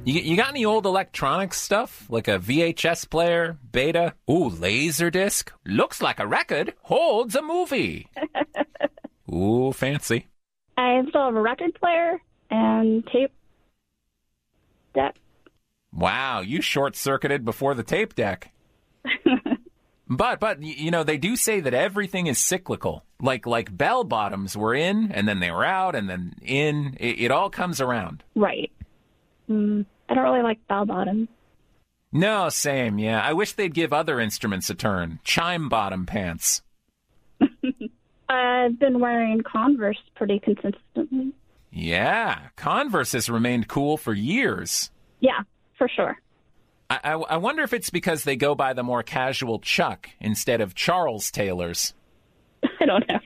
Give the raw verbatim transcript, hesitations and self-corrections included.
You, you got any old electronic stuff? Like a V H S player, beta? Ooh, Laserdisc? Looks like a record. Holds a movie. Ooh, fancy. I still have a record player and tape deck. Wow, you short-circuited before the tape deck. But, but you know, they do say that everything is cyclical. Like like bell bottoms were in, and then they were out, and then in. It, it all comes around. Right. Mm, I don't really like bell bottoms. No, same, yeah. I wish they'd give other instruments a turn. Chime bottom pants. I've been wearing Converse pretty consistently. Yeah, Converse has remained cool for years. Yeah, for sure. I, I, I wonder if it's because they go by the more casual Chuck instead of Charles Taylors. I don't know.